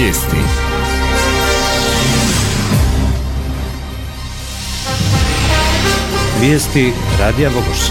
Vijesti. Vijesti Radija Vogošća.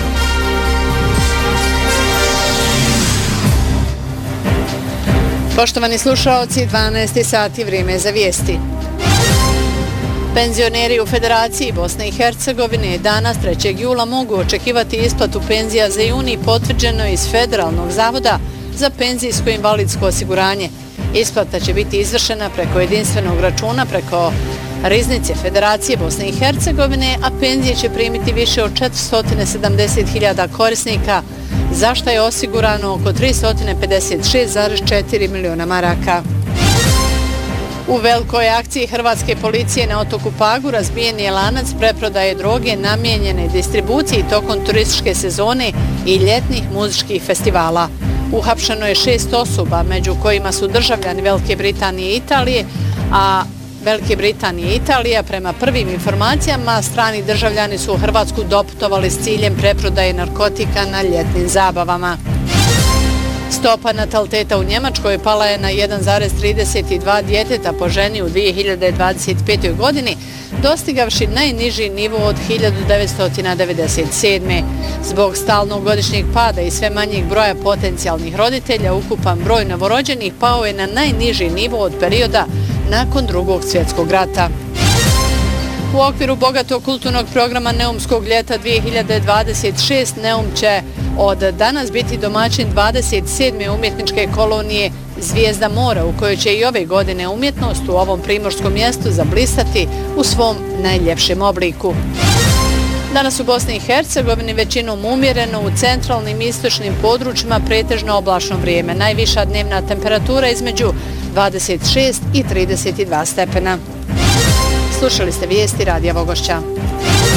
Poštovani slušaoci, 12 sati, vrijeme za vijesti. Penzioneri u Federaciji Bosne i Hercegovine danas 3. jula mogu očekivati isplatu penzija za juni, potvrđeno iz Federalnog zavoda za penzijsko i invalidsko osiguranje. Isplata će biti izvršena preko jedinstvenog računa, preko Riznice Federacije Bosne i Hercegovine, a penzije će primiti više od 470.000 korisnika, za što je osigurano oko 356,4 miliona maraka. U velikoj akciji hrvatske policije na otoku Pagu razbijen je lanac preprodaje droge namijenjene distribuciji tokom turističke sezone i ljetnih muzičkih festivala. Uhapšeno je 6 osoba, među kojima su državljani Velike Britanije i Italije, a Velike Britanije i Italija, prema prvim informacijama, strani državljani su u Hrvatsku doputovali s ciljem preprodaje narkotika na ljetnim zabavama. Stopa nataliteta u Njemačkoj pala je na 1,32 djeteta po ženi u 2025. godini, dostigavši najniži nivo od 1997. Zbog stalnog godišnjeg pada i sve manjeg broja potencijalnih roditelja, ukupan broj novorođenih pao je na najniži nivo od perioda nakon Drugog svjetskog rata. U okviru bogatog kulturnog programa Neumskog ljeta 2026 Neum će od danas biti domaćin 27. umjetničke kolonije Zvijezda mora, u kojoj će i ove godine umjetnost u ovom primorskom mjestu zablistati u svom najljepšem obliku. Danas u Bosni i Hercegovini većinom umjereno, u centralnim i istočnim područjima pretežno oblačno vrijeme. Najviša dnevna temperatura između 26 i 32 stepena. Slušali ste vijesti Radija Vogošća.